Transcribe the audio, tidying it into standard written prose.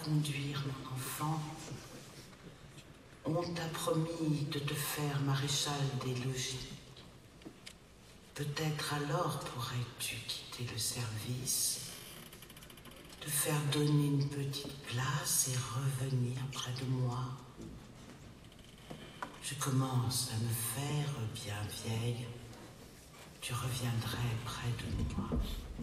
conduire mon enfant. On t'a promis de te faire maréchal des logis. Peut-être alors pourrais-tu quitter le service, te faire donner une petite place et revenir près de moi. Je commence à me faire bien vieille. Tu reviendrais près de moi.